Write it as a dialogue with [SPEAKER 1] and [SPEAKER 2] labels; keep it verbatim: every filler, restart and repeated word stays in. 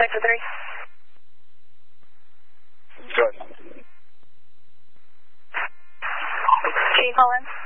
[SPEAKER 1] Point two three.
[SPEAKER 2] Good.
[SPEAKER 1] Can you call in?